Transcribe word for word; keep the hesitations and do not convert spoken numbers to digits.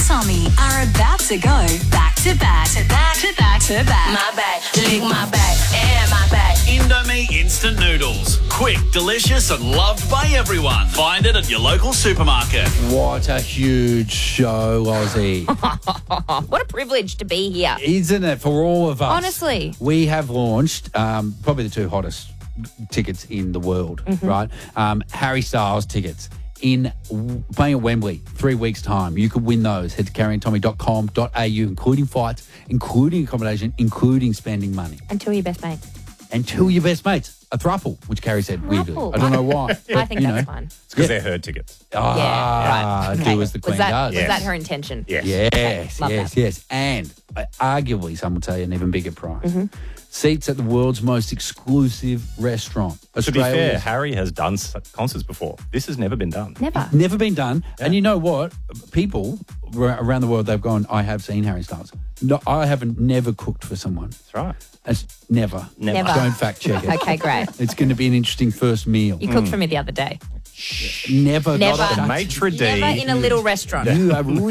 Tommy are about to go back to back to back to back to back. My back, lick my back, and my back. Indomie instant noodles. Quick, delicious and loved by everyone. Find it at your local supermarket. What a huge show, Aussie. What a privilege to be here. Isn't it, for all of us? Honestly. We have launched um, probably the two hottest tickets in the world, Mm-hmm. right? Um, Harry Styles tickets. In playing at Wembley, three weeks' time. You could win those. Head to carrie and tommy dot com dot a u, including flights, including accommodation, including spending money. And two of your best mates. And two of your best mates. A thruple, which Carrie said weirdly. Thruple. I don't know why. I think You that's know. fine. It's because they're her tickets. Ah, Yeah, right. do Okay. as the queen was that, does. Was Yes. that her intention? Yes. Yes, Love yes, that. yes. And uh, arguably, some will tell you, an even bigger prize. Mm-hmm. Seats at the world's most exclusive restaurant. To be fair, Australia's- Harry has done s- concerts before. This has never been done. Never. Never been done. And you know what? People ra- around the world, they've gone, I have seen Harry Styles. No, I haven't never cooked for someone. That's right. It's never. Never. Never. Don't fact check it. Okay, great. It's going to be an interesting first meal. You cooked for me the other day. Never. Never. Not The a- maitre d'. Never in a little restaurant. You are